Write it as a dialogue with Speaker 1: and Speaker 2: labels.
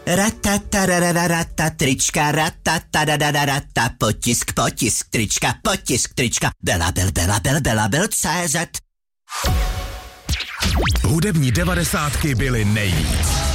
Speaker 1: Ratatarararata, trička, ratatarararata, potisk, trička, belabel.cz.
Speaker 2: Hudební 90 byly nejvíc.